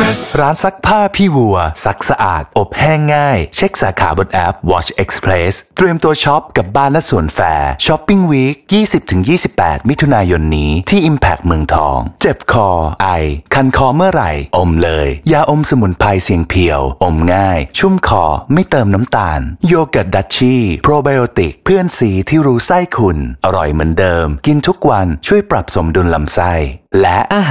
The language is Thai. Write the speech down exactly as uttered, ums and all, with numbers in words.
ร้านซักผ้าพี่วัวซักสะอาดอบแห้งง่ายเช็คสาขาบนแอป Watch Express เตรียมตัวช็อปกับบ้านและสวนแฟร์ช้อปปิ้งวีค ยี่สิบถึงยี่สิบแปด มิถุนายนนี้ที่ Impact เมืองทองเจ็บคอไอคันคอเมื่อไหร่อมเลยยาอมสมุนไพรเสียงเพียวอมง่ายชุ่มคอไม่เติมน้ำตาลโยเกิร์ตดัชชี่โปรไบโอติกเพื่อนสีที่รู้ไส้คุณอร่อยเหมือนเดิมกินทุกวันช่วยปรับสมดุลลำไส้และอาหาร